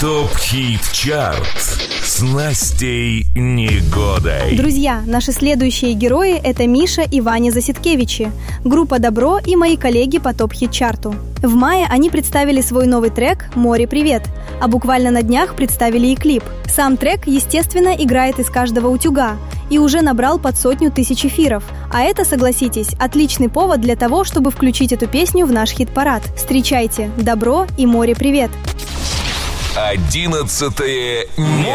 ТОП-хит-чарт с Настей Негодой. Друзья, наши следующие герои — это Миша и Ваня Засидкевичи, группа «Добро» и мои коллеги по ТОП-хит-чарту. В мае они представили свой новый трек «Море, привет», а буквально на днях представили и клип. Сам трек, естественно, играет из каждого утюга и уже набрал под 100 000 эфиров. А это, согласитесь, отличный повод для того, чтобы включить эту песню в наш хит-парад. Встречайте «Добро» и «Море, привет». 11